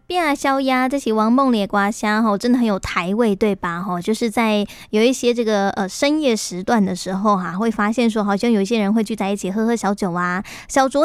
变啊烧鸭这些王梦里的瓜虾吼，真的很有台味，对吧？吼，就是在有一些这个深夜时段的时候哈、会发现说好像有一些人会聚在一起喝喝小酒啊，小酌